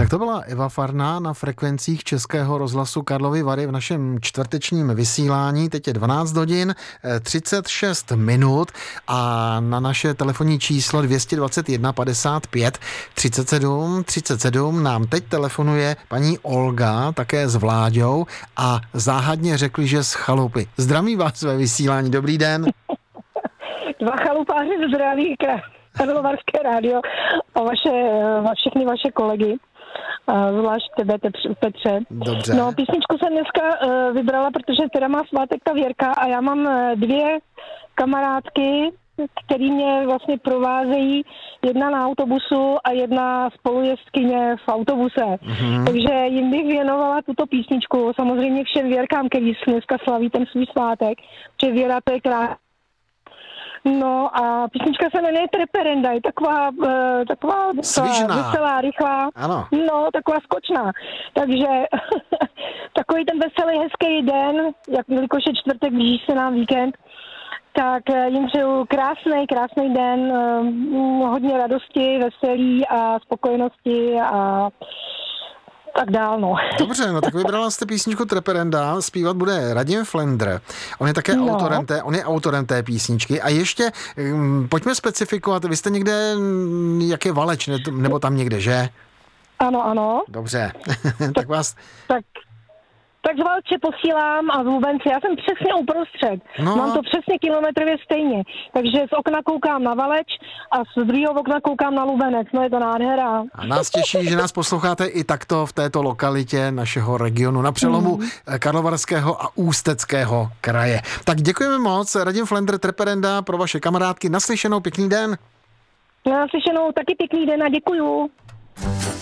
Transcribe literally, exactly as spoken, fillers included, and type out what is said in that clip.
Tak to byla Eva Farná na frekvencích Českého rozhlasu Karlovy Vary v našem čtvrtečním vysílání. Teď je dvanáct hodin třicet šest minut a na naše telefonní číslo dvě stě dvacet jedna padesát pět třicet sedm třicet sedm nám teď telefonuje paní Olga, také s Vláďou a záhadně řekli, že z chalupy. Zdraví vás ve vysílání, dobrý den. Dva chalupáři zdraví Karlovarské rádio a vaše, všechny vaše kolegy. Zvlášť tebe, Petře. Dobře. No, písničku jsem dneska uh, vybrala, protože teda má svátek ta Věrka a já mám uh, dvě kamarádky, který mě vlastně provázejí, jedna na autobusu a jedna spolujezdkyně v autobuse. Mm-hmm. Takže jim bych věnovala tuto písničku, samozřejmě všem Věrkám, který dneska slaví ten svůj svátek, protože Věra to je krásná. No a písnička se jmenuje Treperenda, je taková, uh, taková veselá, rychlá, ano. No, taková skočná. Takže takový ten veselý, hezký den, jak jelikož je čtvrtek, blíží se nám víkend, tak jim přeju krásný, krásný den, uh, hodně radosti, veselí a spokojenosti a tak dál, no. Dobře, no tak vybrala jste písničku Treperenda, zpívat bude Radim Flendr. On je také no. autorem té, on je autorem té písničky a ještě um, pojďme specifikovat, vy jste někde, jak je Valeč, ne, nebo tam někde, že? Ano, ano. Dobře, tak vás... Tak, tak z Valče posílám a z Lubenci, já jsem přesně uprostřed. No. Mám to přesně kilometrově stejně. Takže z okna koukám na Valeč a z druhého okna koukám na Lubenec. No je to nádhera. A nás těší, že nás posloucháte i takto v této lokalitě našeho regionu na přelomu mm. Karlovarského a Ústeckého kraje. Tak děkujeme moc. Radim Flendr, Treperenda pro vaše kamarádky. Naslyšenou, pěkný den. Naslyšenou, taky pěkný den a děkuju.